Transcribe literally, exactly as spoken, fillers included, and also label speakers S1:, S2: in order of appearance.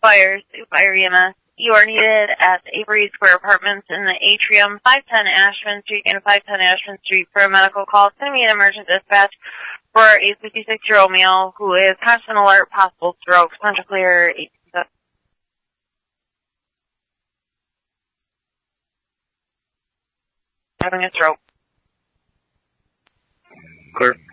S1: fires to fire E M S. You are needed at the Avery Square Apartments in the atrium, five ten Ashman Street and five ten Ashman Street for a medical call. Send me an emergent dispatch for a fifty-six-year-old male who is constant alert, possible stroke. Central clear, eight having a stroke.
S2: Clear.